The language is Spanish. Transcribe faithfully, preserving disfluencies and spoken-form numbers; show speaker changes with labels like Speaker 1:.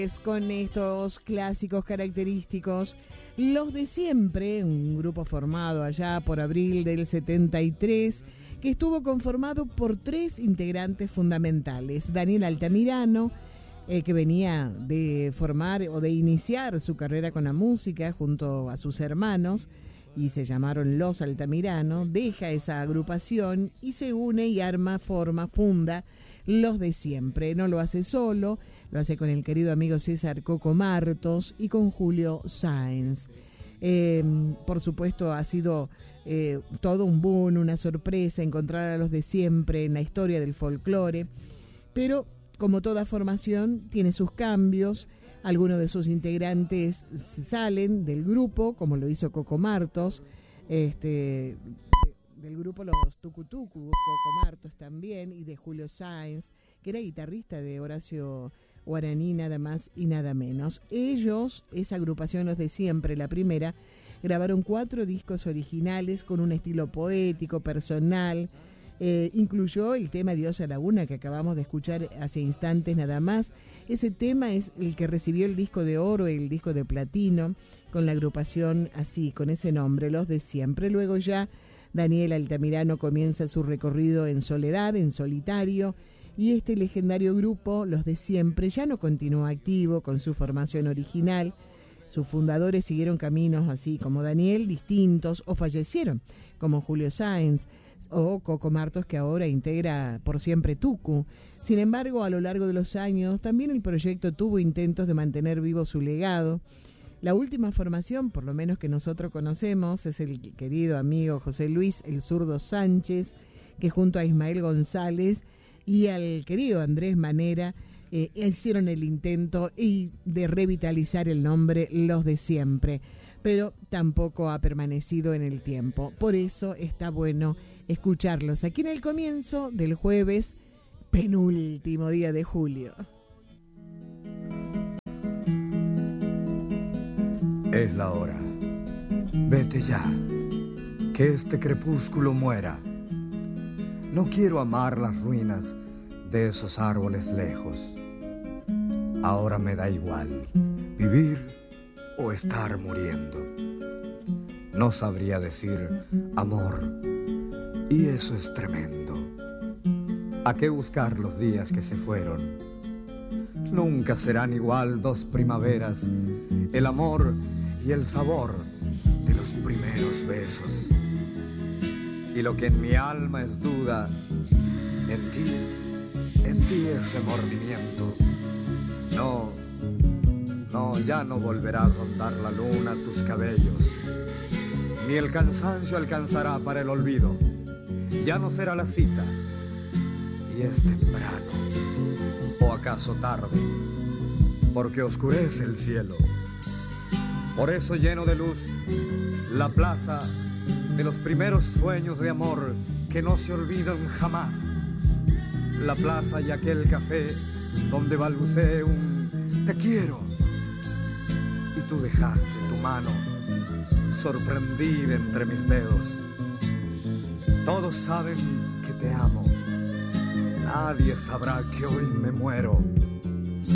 Speaker 1: Con estos clásicos característicos, Los de Siempre, un grupo formado allá por abril del setenta y tres, que estuvo conformado por tres integrantes fundamentales. Daniel Altamirano, eh, que venía de formar o de iniciar su carrera con la música junto a sus hermanos, y se llamaron Los Altamirano, deja esa agrupación y se une y arma, forma, funda Los de Siempre. No lo hace solo, lo hace con el querido amigo César Coco Martos y con Julio Sáenz. Eh, por supuesto, ha sido eh, todo un boom, una sorpresa encontrar a Los de Siempre en la historia del folclore, pero como toda formación tiene sus cambios. Algunos de sus integrantes salen del grupo, como lo hizo Coco Martos, este, de, del grupo Los Tucutucu, Coco Martos también, y de Julio Sáenz, que era guitarrista de Horacio Guaraní, nada más y nada menos. Ellos, esa agrupación Los de Siempre, la primera, grabaron cuatro discos originales con un estilo poético, personal. Eh, incluyó el tema Diosa Laguna, que acabamos de escuchar hace instantes nada más. Ese tema es el que recibió el disco de oro, el disco de platino, con la agrupación así, con ese nombre, Los de Siempre. Luego ya Daniel Altamirano comienza su recorrido en soledad, en solitario, y este legendario grupo, Los de Siempre, ya no continuó activo con su formación original. Sus fundadores siguieron caminos así como Daniel, distintos, o fallecieron, como Julio Sáenz o Coco Martos, que ahora integra Por Siempre Tucu. Sin embargo, a lo largo de los años, también el proyecto tuvo intentos de mantener vivo su legado. La última formación, por lo menos que nosotros conocemos, es el querido amigo José Luis El Zurdo Sánchez, que junto a Ismael González y al querido Andrés Manera eh, hicieron el intento y de revitalizar el nombre Los de Siempre, pero tampoco ha permanecido en el tiempo. Por eso está bueno escucharlos aquí en el comienzo del jueves, penúltimo día de julio.
Speaker 2: Es la hora. Vete ya, que este crepúsculo muera. No quiero amar las ruinas de esos árboles lejos. Ahora me da igual vivir o estar muriendo. No sabría decir amor, y eso es tremendo. ¿A qué buscar los días que se fueron? Nunca serán igual dos primaveras, el amor y el sabor de los primeros besos. Y lo que en mi alma es duda, en ti, en ti es remordimiento. No, no, ya no volverá a rondar la luna tus cabellos, ni el cansancio alcanzará para el olvido. Ya no será la cita, y es temprano, o acaso tarde, porque oscurece el cielo. Por eso lleno de luz la plaza de los primeros sueños de amor que no se olvidan jamás. La plaza y aquel café donde balbuceé un te quiero, y tú dejaste tu mano sorprendida entre mis dedos. Todos saben que te amo, nadie sabrá que hoy me muero.